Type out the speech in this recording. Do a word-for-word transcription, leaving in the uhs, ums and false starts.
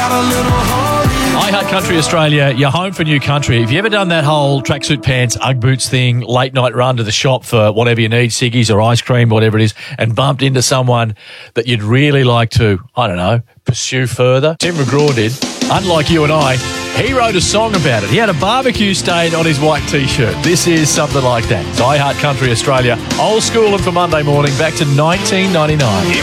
I Heart Country Australia, you're home for new country. Have you ever done that whole tracksuit pants, Ugg boots thing, late night run to the shop for whatever you need, ciggies or ice cream, whatever it is, and bumped into someone that you'd really like to, I don't know, pursue further? Tim McGraw did. Unlike you and I, he wrote a song about it. He had a barbecue stain on his white T-shirt. This is something like that. It's I Heart Country Australia, old school and for Monday morning, back to nineteen ninety-nine.